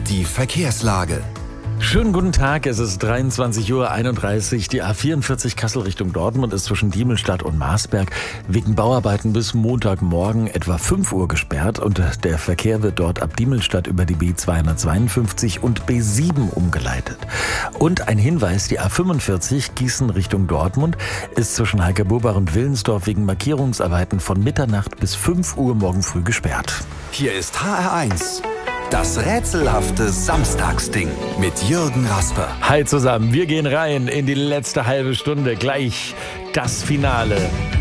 Die Verkehrslage. Schönen guten Tag, es ist 23:31 Uhr. Die A44 Kassel Richtung Dortmund ist zwischen Diemelstadt und Marsberg wegen Bauarbeiten bis Montagmorgen etwa 5 Uhr gesperrt und der Verkehr wird dort ab Diemelstadt über die B252 und B7 umgeleitet. Und ein Hinweis, die A45 Gießen Richtung Dortmund ist zwischen Heikerbobach und Willensdorf wegen Markierungsarbeiten von Mitternacht bis 5 Uhr morgen früh gesperrt. Hier ist HR1. Das rätselhafte Samstagsding mit Jürgen Rasper. Hi zusammen, wir gehen rein in die letzte halbe Stunde. Gleich das Finale.